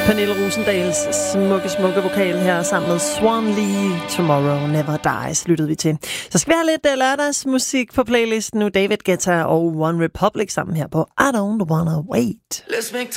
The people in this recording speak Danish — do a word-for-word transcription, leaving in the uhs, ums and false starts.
Pernille Rosendals smukke, smukke vokal her sammen med Swan Lee. Tomorrow Never Dies lyttede vi til. Så skal vi have lidt lørdagsmusik på playlisten nu. David Guetta og One Republic sammen her på I Don't Wanna Wait.